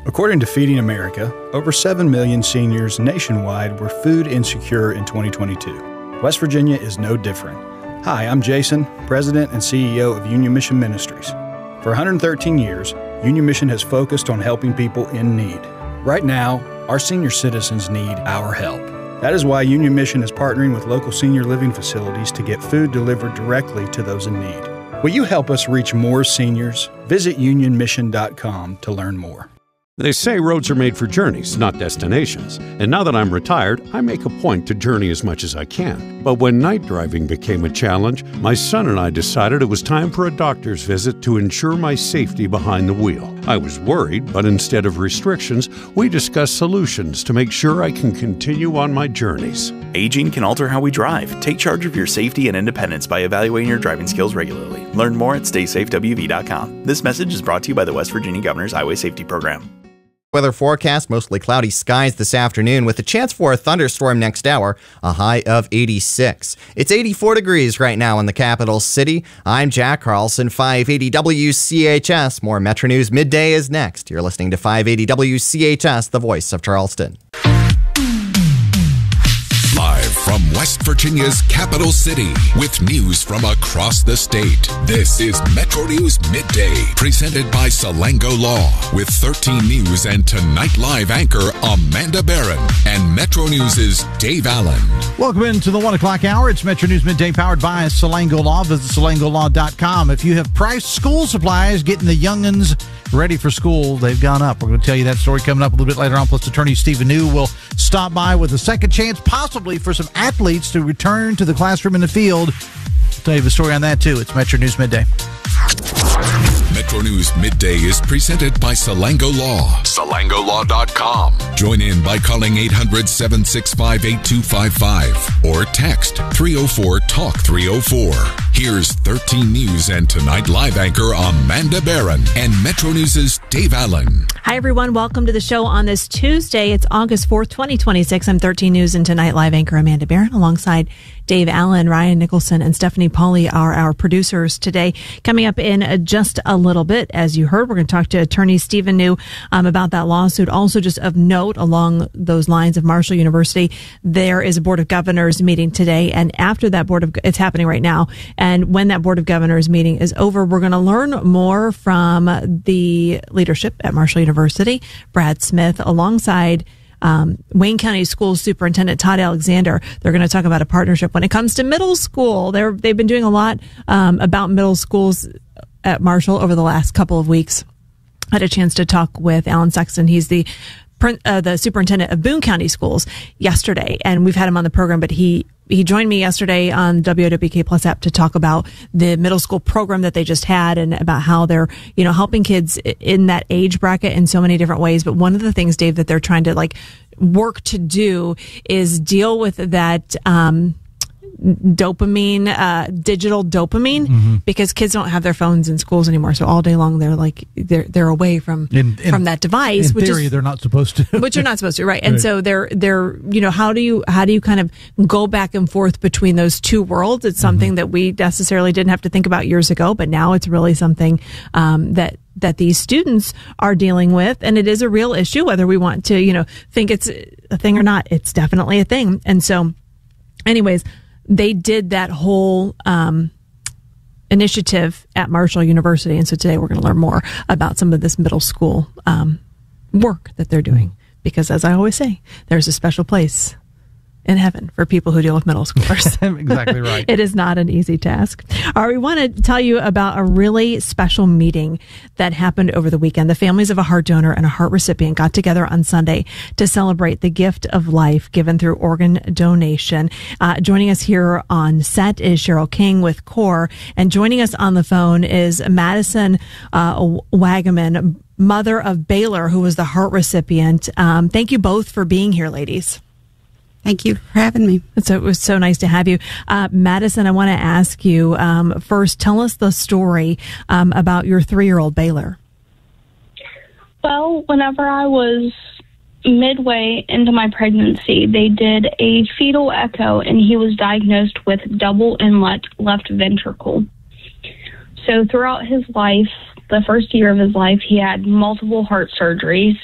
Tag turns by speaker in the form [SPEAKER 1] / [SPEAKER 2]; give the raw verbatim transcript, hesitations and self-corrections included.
[SPEAKER 1] According to Feeding America, over seven million seniors nationwide were food insecure in twenty twenty-two. West Virginia is no different. Hi, I'm Jason, President and C E O of Union Mission Ministries. For one hundred thirteen years, Union Mission has focused on helping people in need. Right now, our senior citizens need our help. That is why Union Mission is partnering with local senior living facilities to get food delivered directly to those in need. Will you help us reach more seniors? Visit union mission dot com to learn more.
[SPEAKER 2] They say roads are made for journeys, not destinations. And now that I'm retired, I make a point to journey as much as I can. But when night driving became a challenge, my son and I decided it was time for a doctor's visit to ensure my safety behind the wheel. I was worried, but instead of restrictions, we discussed solutions to make sure I can continue on my journeys.
[SPEAKER 3] Aging can alter how we drive. Take charge of your safety and independence by evaluating your driving skills regularly. Learn more at stay safe w v dot com. This message is brought to you by the West Virginia Governor's Highway Safety Program.
[SPEAKER 4] Weather forecast, mostly cloudy skies this afternoon with a chance for a thunderstorm next hour, a high of eighty-six. It's eighty-four degrees right now in the capital city. I'm Jack Carlson, five eighty W C H S. More Metro News Midday is next. You're listening to five eighty W C H S, the voice of Charleston.
[SPEAKER 5] Live from West Virginia's capital city with news from across the state. This is Metro News Midday, presented by Salango Law, with thirteen News and Tonight Live anchor Amanda Barron and Metro News' Dave Allen.
[SPEAKER 6] Welcome into the one o'clock hour. It's Metro News Midday, powered by Salango Law. Visit salango law dot com. If you have priced school supplies, getting the youngins ready for school, they've gone up. We're going to tell you that story coming up a little bit later on. Plus, attorney Stephen New will stop by with a second chance, possibly for some athletes to return to the classroom in the field. I'll tell you the story on that, too. It's Metro News Midday.
[SPEAKER 5] Metro News Midday is presented by Salango Law. salango law dot com. Join in by calling eight hundred, seven six five, eight two five five or text three oh four, talk three oh four. Here's thirteen News and Tonight Live anchor Amanda Barron and Metro News' Dave Allen.
[SPEAKER 7] Hi, everyone. Welcome to the show on this Tuesday. It's August fourth, twenty twenty-six. I'm thirteen News and Tonight Live anchor Amanda Barron alongside Dave Allen, Ryan Nicholson, and Stephanie Pauley are our producers today. Coming up in just a little bit, as you heard, we're going to talk to attorney Stephen New um, about that lawsuit. Also, just of note, along those lines of Marshall University, there is a Board of Governors meeting today, and after that Board of, it's happening right now, and when that Board of Governors meeting is over, we're going to learn more from the leadership at Marshall University, Brad Smith, alongside Um, Wayne County School Superintendent Todd Alexander. They're going to talk about a partnership when it comes to middle school. They're, they've been doing a lot um, about middle schools at Marshall over the last couple of weeks. I had a chance to talk with Alan Sexton. He's the uh, the superintendent of Boone County Schools yesterday, and we've had him on the program, but he He joined me yesterday on W O W K Plus app to talk about the middle school program that they just had and about how they're, you know, helping kids in that age bracket in so many different ways. But one of the things, Dave, that they're trying to like work to do is deal with that, um, dopamine, uh, digital dopamine, mm-hmm. because kids don't have their phones in schools anymore. So all day long, they're like, they're, they're away from, in, in, from that device.
[SPEAKER 6] In
[SPEAKER 7] which
[SPEAKER 6] theory,
[SPEAKER 7] is,
[SPEAKER 6] they're not supposed to.
[SPEAKER 7] Which you're not supposed to, right. And
[SPEAKER 6] right.
[SPEAKER 7] so they're, they're, you know, how do you, how do you kind of go back and forth between those two worlds? It's something mm-hmm. that we necessarily didn't have to think about years ago, but now it's really something, um, that, that these students are dealing with. And it is a real issue, whether we want to, you know, think it's a thing or not. It's definitely a thing. And so anyways, they did that whole um, initiative at Marshall University. And so today we're going to learn more about some of this middle school um, work that they're doing. Because as I always say, there's a special place in heaven for people who deal with middle schoolers.
[SPEAKER 6] Exactly right.
[SPEAKER 7] It is not an easy task. All right, we want to tell you about a really special meeting that happened over the weekend. The families of a heart donor and a heart recipient got together on Sunday to celebrate the gift of life given through organ donation. Uh, joining us here on set is Cheryl King with CORE, and joining us on the phone is Madison uh, Wagaman, mother of Baylor, who was the heart recipient. Um, thank you both for being here, ladies.
[SPEAKER 8] Thank you for having me.
[SPEAKER 7] So it was so nice to have you. Uh, Madison, I want to ask you, um, first, tell us the story um, about your three-year-old Baylor.
[SPEAKER 8] Well, whenever I was midway into my pregnancy, they did a fetal echo, and he was diagnosed with double inlet left ventricle. So throughout his life, the first year of his life, he had multiple heart surgeries.